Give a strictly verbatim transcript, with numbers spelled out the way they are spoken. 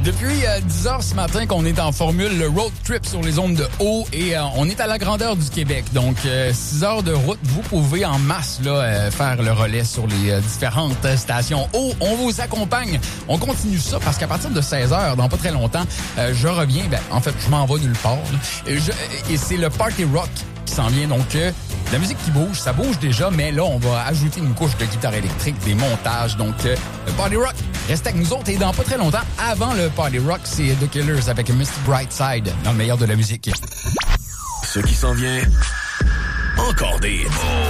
Depuis euh, dix heures ce matin qu'on est en formule le road trip sur les zones de haut et euh, on est à la grandeur du Québec. Donc, euh, six heures de route, vous pouvez en masse là euh, faire le relais sur les euh, différentes euh, stations haut. On vous accompagne. On continue ça parce qu'à partir de seize heures, dans pas très longtemps, euh, je reviens. Ben, en fait, je m'en vais nulle part. Là. Et, je, et c'est le Party Rock qui s'en vient. Donc, euh, la musique qui bouge, ça bouge déjà, mais là, on va ajouter une couche de guitare électrique, des montages. Donc, euh, le Party Rock, restez avec nous autres. Et dans pas très longtemps, avant le Party Rock, c'est The Killers avec mister Brightside dans le meilleur de la musique. Ce qui s'en vient, encore des...